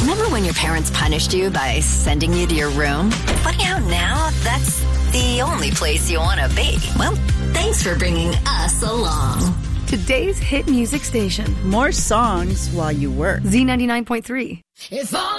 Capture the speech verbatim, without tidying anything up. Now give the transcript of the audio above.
Remember when your parents punished you by sending you to your room? Funny how now that's the only place you want to be. Well, thanks for bringing us along. Today's hit music station. More songs while you work. Z ninety-nine point three. If all